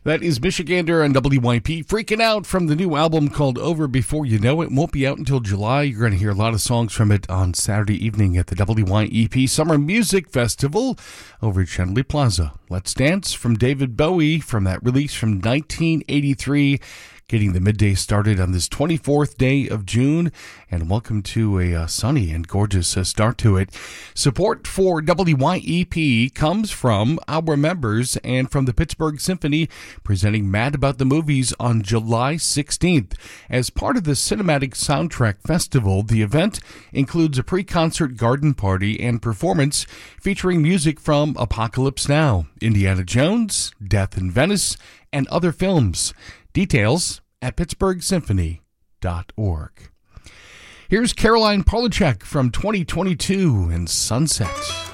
That is Michigander and WYP freaking out from the new album called Over Before You Know It. Won't be out until July. You're going to hear a lot of songs from it on Saturday evening at the WYEP Summer Music Festival over at Chenley Plaza. Let's Dance from David Bowie from that release from 1983. Getting the midday started on this 24th day of June, and welcome to a sunny and gorgeous start to it. Support for WYEP comes from our members and from the Pittsburgh Symphony, presenting Mad About the Movies on July 16th. As part of the Cinematic Soundtrack Festival, the event includes a pre-concert garden party and performance featuring music from Apocalypse Now, Indiana Jones, Death in Venice, and other films. Details at pittsburghsymphony.org. Here's Caroline Polachek from 2022 and Sunset.